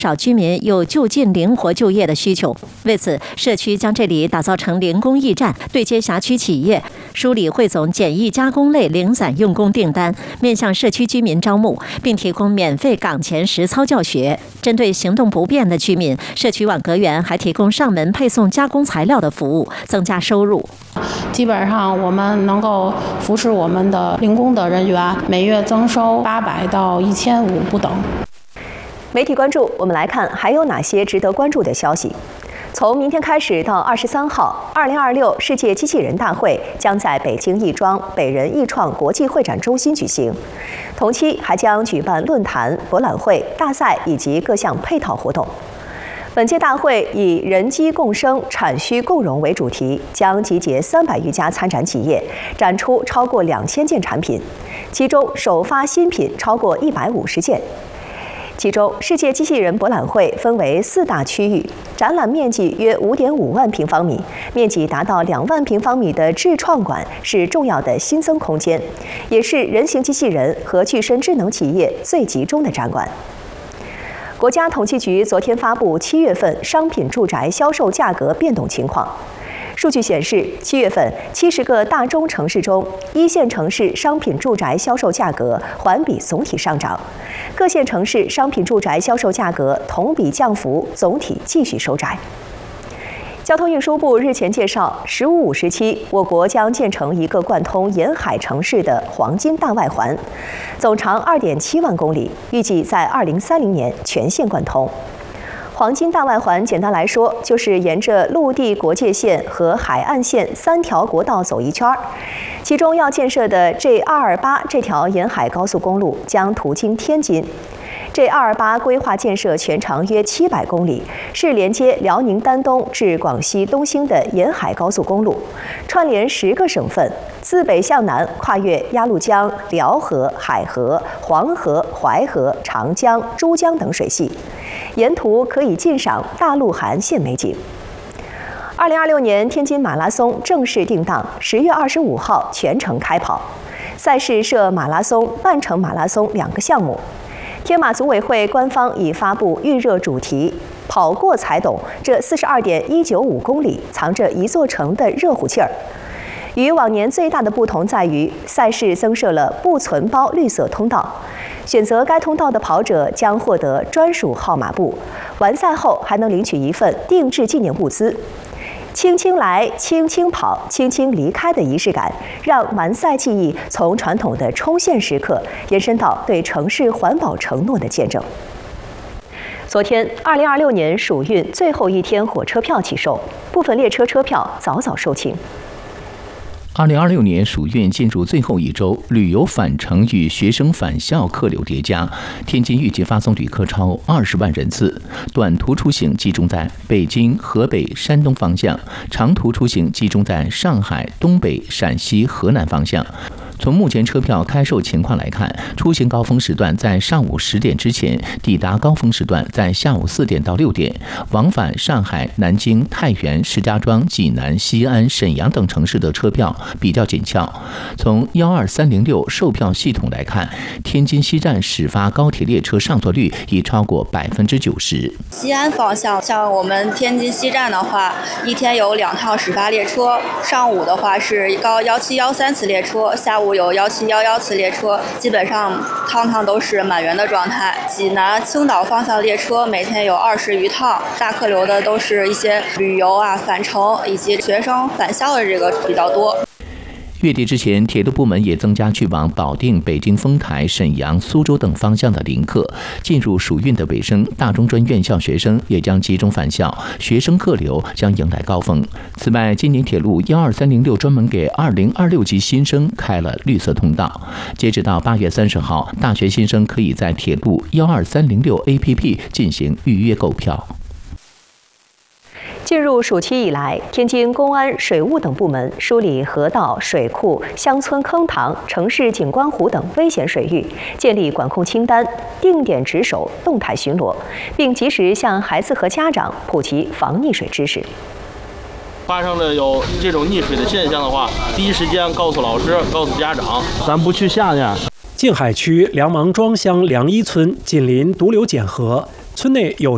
少居民有就近灵活就业的需求，为此，社区将这里打造成零工驿站，对接辖区企业，梳理汇总简易加工类零散用工订单，面向社区居民招募，并提供免费岗前实操教学。针对行动不便的居民，社区网格员还提供上门配送加工材料的服务，增加收入。 基本上我们能够扶持我们的零工的人员，每月增收800到1500不等。 媒体关注，我们来看还有哪些值得关注的消息。从明天开始到23号，2026世界机器人大会将在北京亦庄北人艺创国际会展中心举行。同期还将举办论坛、博览会、大赛以及各项配套活动。本届大会以“人机共生、产需共融”为主题，将集结300余家参展企业，展出超过2000件产品，其中首发新品超过150件。其中，世界机器人博览会分为4大区域，展览面积约5.5万平方米，面积达到2万平方米的智创馆是重要的新增空间，也是人形机器人和具身智能企业最集中的展馆。国家统计局昨天发布7月份商品住宅销售价格变动情况。数据显示，7月份70个大中城市中，1线城市商品住宅销售价格环比总体上涨，各线城市商品住宅销售价格同比降幅总体继续收窄。交通运输部日前介绍，“15、5时期，我国将建成一个贯通沿海城市的黄金大外环，总长2.7万公里，预计在2030年全线贯通。”黄金大外环简单来说，就是沿着陆地国界线和海岸线3条国道走一圈，其中要建设的 J228 这条沿海高速公路将途经天津。J228 规划建设全长约700公里，是连接辽宁丹东至广西东兴的沿海高速公路，串联10个省份，自北向南跨越鸭绿江、辽河、海河、黄河、淮河、长江、珠江等水系，沿途可以尽赏大陆海岸线美景。2026年天津马拉松正式定档，10月25号全程开跑，赛事设马拉松、半程马拉松2个项目。天马组委会官方已发布预热主题，跑过才懂，这42.195公里藏着一座城的热乎气儿。与往年最大的不同在于，赛事增设了不存包绿色通道，选择该通道的跑者将获得专属号码布，完赛后还能领取一份定制纪念物资。轻轻来，轻轻跑，轻轻离开的仪式感，让完赛记忆从传统的冲线时刻延伸到对城市环保承诺的见证。昨天，2026年暑运最后一天火车票起售，部分列车车票早早售罄。 2026年暑运进入最后一周，旅游返程与学生返校客流叠加，天津预计发送旅客超20万人次。短途出行集中在北京、河北、山东方向，长途出行集中在上海、东北、陕西、河南方向。从目前车票开售情况来看，出行高峰时段在上午10点之前，抵达高峰时段在下午4点到6点。往返上海、南京、太原、石家庄、济南、西安、沈阳等城市的车票比较紧俏。从12306售票系统来看，天津西站始发高铁列车上座率已超过90%。 西安方向，像我们天津西站的话，一天有2趟始发列车，上午的话是高1713次列车，下午有1711次列车，基本上趟趟都是满员的状态。济南、青岛方向列车每天有20余趟，大客流的都是一些旅游啊、返程以及学生返校的这个比较多。 月底之前，铁路部门也增加去往保定、北京丰台、沈阳、苏州等方向的临客。进入暑运的尾声，大中专院校学生也将集中返校，学生客流将迎来高峰。此外，今年铁路12306专门给2026级新生开了绿色通道。截止到8月30号，大学新生可以在铁路12306 APP 进行预约购票。 进入暑期以来，天津公安、水务等部门梳理河道、水库、乡村坑塘、城市景观湖等危险水域，建立管控清单，定点值守、动态巡逻，并及时向孩子和家长普及防溺水知识。 发生了有这种溺水的现象的话，第一时间告诉老师、告诉家长，咱不去下去。 静海区梁芒庄乡梁一村紧邻独流碱河，村内有